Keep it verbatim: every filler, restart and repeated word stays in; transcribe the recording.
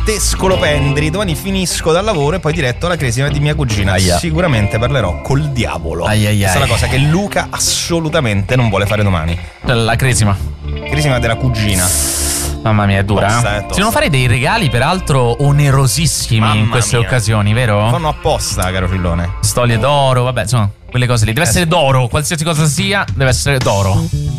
te scolopendri, domani finisco dal lavoro e poi diretto alla cresima di mia cugina. Aia. Sicuramente parlerò col diavolo. Ai ai ai. Questa è la cosa che Luca assolutamente non vuole fare domani. La cresima. Cresima della cugina. Mamma mia, è dura. Tosta, eh? è tosta. Si devono fare dei regali, peraltro, onerosissimi Mamma in queste mia. occasioni, vero? Fanno apposta, caro Fillone. Storie d'oro, vabbè, insomma, quelle cose lì. Deve Eh, essere sì. d'oro, qualsiasi cosa sia, deve essere d'oro.